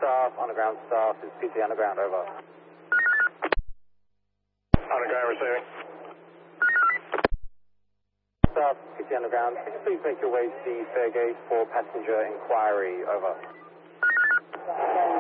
staff, underground staff, is PT underground, over. Underground receiving. Staff, PT underground, could you please make your way to the fare gate for passenger inquiry, over.